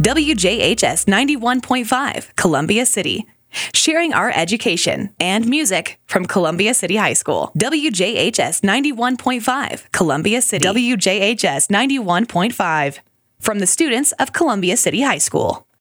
WJHS 91.5, Columbia City. Sharing our education and music from Columbia City High School. WJHS 91.5, Columbia City. WJHS 91.5. From the students of Columbia City High School.